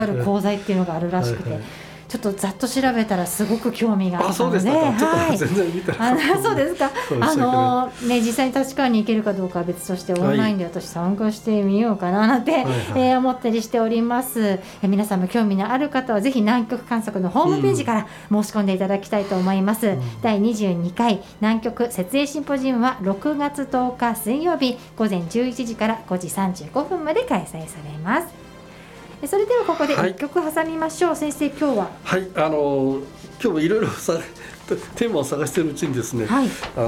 ある講座っていうのがあるらしくて、 はいはい、 ちょっとざっと調べたらすごく興味があったので、 そうですか、 そうですか。実際に立川に行けるかどうかは別として、オンラインで私参加してみようかななんて、思ったりしております。皆さんも興味のある方はぜひ南極観測のホームページから申し込んでいただきたいと思います。第22回南極設営シンポジウムは6月10日水曜日午前11時から5時35分まで開催されます。それではここで1曲挟みましょう。はい、先生、今日は今日もいろいろテーマを探しているうちにですね、はい、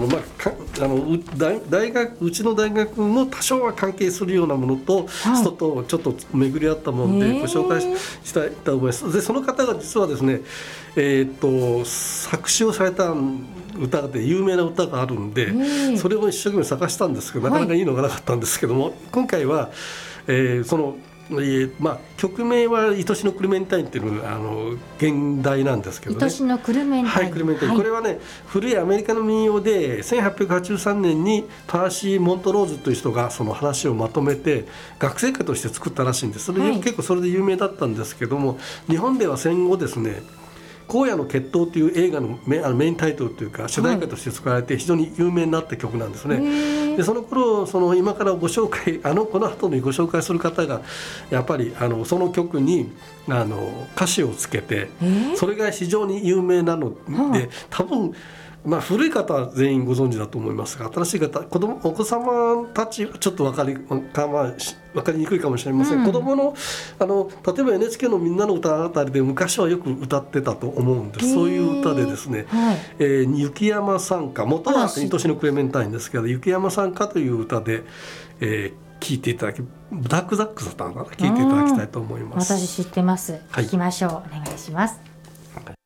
うちの大学も多少は関係するようなものと、はい、人とちょっと巡り合ったものでご紹介したいと思います。でその方が実はですね、作詞をされた歌で有名な歌があるんで、それを一生懸命探したんですけど、なかなかいいのがなかったんですけども、はい、今回は、曲名は愛しのクルメンタインっていう現代なんですけどね。 愛しのクルメンタイン、 はい、クルメンタイン、はい、これはね、古いアメリカの民謡で1883年にパーシー・モントローズという人がその話をまとめて学生歌として作ったらしいんです。結構それで有名だったんですけども、日本では戦後ですね、荒野の決闘という映画のメインタイトルというか主題歌として使われて非常に有名になった曲なんですね。でその頃今からご紹介この後にご紹介する方がやっぱりその曲に歌詞をつけて、それが非常に有名なので、多分古い方は全員ご存知だと思いますが、新しい方、お子様たちはちょっと分かりにくいかもしれません。子供の例えば NHK のみんなの歌あたりで昔はよく歌ってたと思うんです。そういう歌でですね、雪山賛歌、元は愛しのクレメンタインですけど、雪山賛歌という歌で、聴いていただき、ブラックザックだったのかな、聴いていただきたいと思います。 私知ってます。聞きましょう。お願いします。